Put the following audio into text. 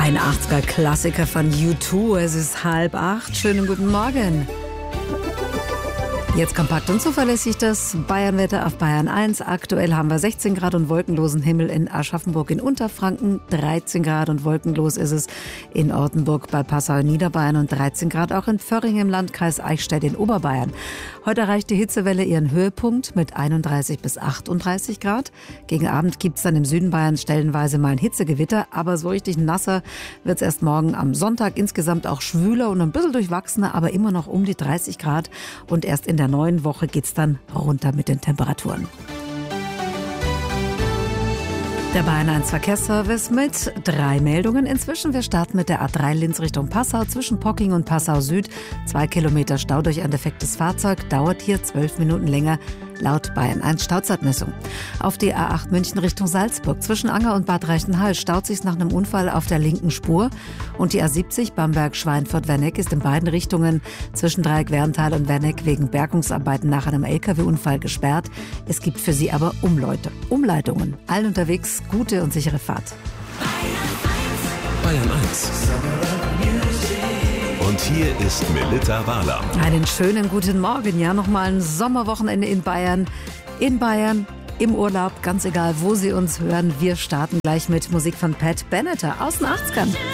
Ein 80er-Klassiker von U2. Es ist 7:30. Schönen guten Morgen. Jetzt kompakt und zuverlässig das Bayernwetter auf Bayern 1. Aktuell haben wir 16 Grad und wolkenlosen Himmel in Aschaffenburg in Unterfranken. 13 Grad und wolkenlos ist es in Ortenburg bei Passau in Niederbayern und 13 Grad auch in Vörring im Landkreis Eichstätt in Oberbayern. Heute erreicht die Hitzewelle ihren Höhepunkt mit 31 bis 38 Grad. Gegen Abend gibt es dann im Süden Bayerns stellenweise mal ein Hitzegewitter, aber so richtig nasser wird es erst morgen am Sonntag. Insgesamt auch schwüler und ein bisschen durchwachsener, aber immer noch um die 30 Grad. Und erst in der neuen Woche geht's dann runter mit den Temperaturen. Der Bayern 1 Verkehrsservice mit 3 Meldungen. Inzwischen, wir starten mit der A3 Linz Richtung Passau zwischen Pocking und Passau Süd. 2 Kilometer Stau durch ein defektes Fahrzeug, dauert hier 12 Minuten länger. Laut Bayern 1 Stauzeitmessung. Auf die A8 München Richtung Salzburg. Zwischen Anger und Bad Reichenhall staut sich nach einem Unfall auf der linken Spur. Und die A70 Bamberg-Schweinfurt-Werneck ist in beiden Richtungen zwischen Dreieck-Werntal und Werneck wegen Bergungsarbeiten nach einem LKW-Unfall gesperrt. Es gibt für sie aber Umleitungen. Allen unterwegs gute und sichere Fahrt. Bayern 1. Und hier ist Melitta Wahler. Einen schönen guten Morgen. Ja, nochmal ein Sommerwochenende in Bayern. Im Urlaub, ganz egal, wo Sie uns hören. Wir starten gleich mit Musik von Pat Benatar aus den 80ern.